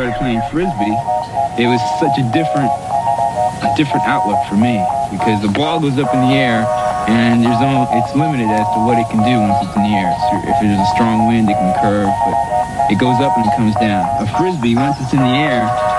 started playing Frisbee, it was such a different outlook for me, because the ball goes up in the air and it's limited as to what it can do once it's in the air. So if there's a strong wind, it can curve, but it goes up and it comes down. A Frisbee, once it's in the air,